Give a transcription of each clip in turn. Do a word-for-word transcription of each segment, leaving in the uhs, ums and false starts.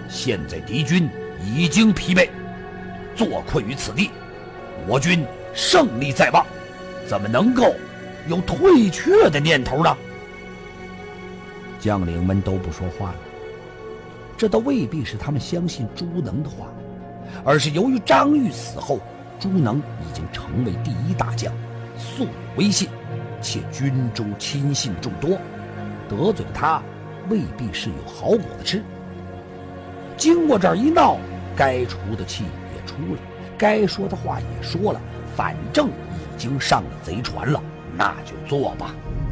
现在敌军已经疲惫，坐困于此地，我军胜利在望，怎么能够有退却的念头呢？将领们都不说话了。这倒未必是他们相信朱能的话，而是由于张玉死后，朱能已经成为第一大将，素有威信，且军中亲信众多，得罪了他未必是有好果子吃。经过这儿一闹，该出的气也出了，该说的话也说了，反正已经上了贼船了，那就做吧。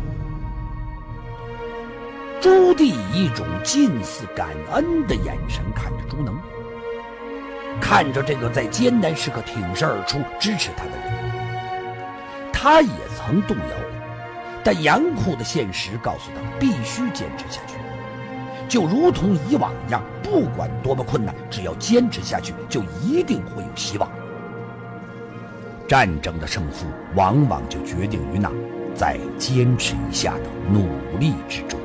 朱棣以一种近似感恩的眼神看着朱能，看着这个在艰难时刻挺身而出支持他的人。他也曾动摇过，但严酷的现实告诉他必须坚持下去，就如同以往一样，不管多么困难，只要坚持下去，就一定会有希望。战争的胜负往往就决定于那再坚持一下的努力之中。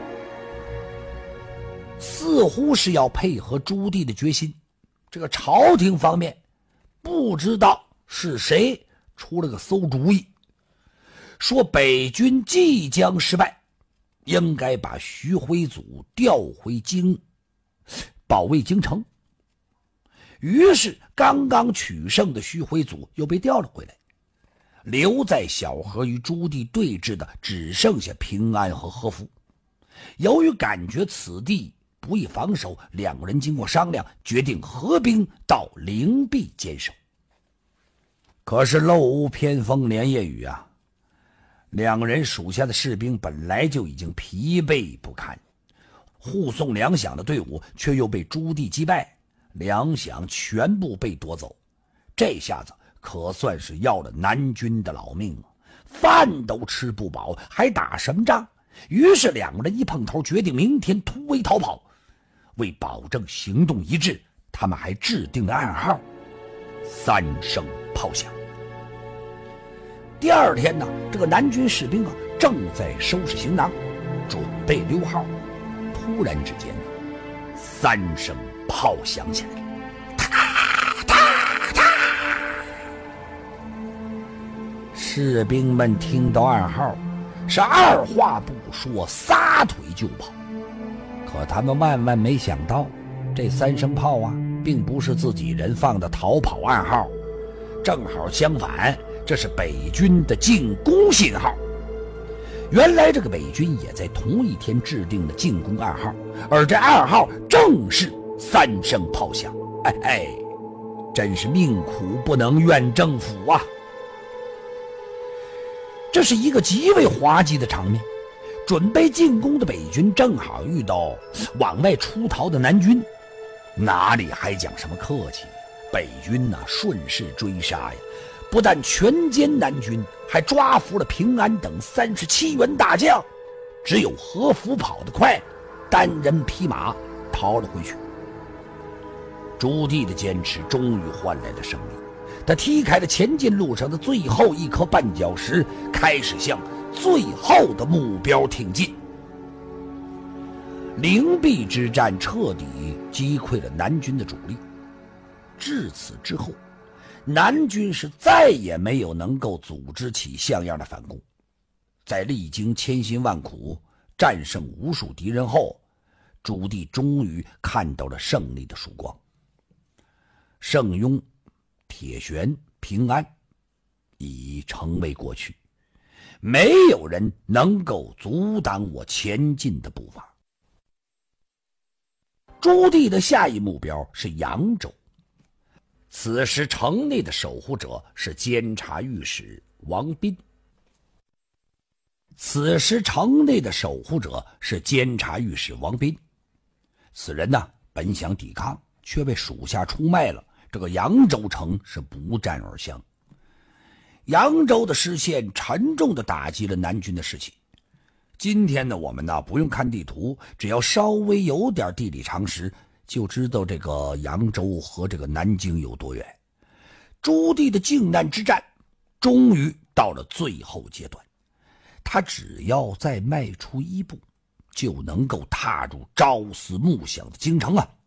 似乎是要配合朱棣的决心，这个朝廷方面不知道是谁出了个馊主意，说北军即将失败，应该把徐辉祖调回京保卫京城。于是刚刚取胜的徐辉祖又被调了回来，留在小河与朱棣对峙的只剩下平安和和服。由于感觉此地不易防守，两个人经过商量，决定合兵到灵璧坚守。可是漏屋偏风连夜雨啊，两个人属下的士兵本来就已经疲惫不堪，护送粮饷的队伍却又被朱棣击败，粮饷全部被夺走，这下子可算是要了南军的老命啊！饭都吃不饱，还打什么仗？于是两个人一碰头，决定明天突围逃跑。为保证行动一致，他们还制定了暗号：三声炮响。第二天呢，这个南军士兵啊正在收拾行囊，准备溜号，突然之间呢，三声炮响起来，哒哒哒！士兵们听到暗号，是二话不说，撒腿就跑。可他们万万没想到，这三声炮啊，并不是自己人放的逃跑暗号，正好相反，这是北军的进攻信号。原来这个北军也在同一天制定了进攻暗号，而这暗号正是三声炮响。哎哎，真是命苦不能怨政府啊！这是一个极为滑稽的场面。准备进攻的北军正好遇到往外出逃的南军，哪里还讲什么客气？北军呢、啊、顺势追杀呀，不但全歼南军，还抓俘了平安等三十七员大将，只有和服跑得快，单人匹马逃了回去。朱棣的坚持终于换来了胜利，他踢开了前进路上的最后一颗绊脚石，开始向最后的目标挺进。灵璧之战彻底击溃了南军的主力，至此之后，南军是再也没有能够组织起像样的反攻。在历经千辛万苦，战胜无数敌人后，朱棣终于看到了胜利的曙光。圣雍、铁悬、平安已成为过去，没有人能够阻挡我前进的步伐。朱棣的下一目标是扬州，此时城内的守护者是监察御史王彬。此时城内的守护者是监察御史王彬，此人呢本想抵抗，却被属下出卖了，这个扬州城是不战而降。扬州的失陷沉重地打击了南军的士气。今天呢，我们呢不用看地图，只要稍微有点地理常识，就知道这个扬州和这个南京有多远。朱棣的靖难之战终于到了最后阶段，他只要再迈出一步，就能够踏入朝思暮想的京城啊！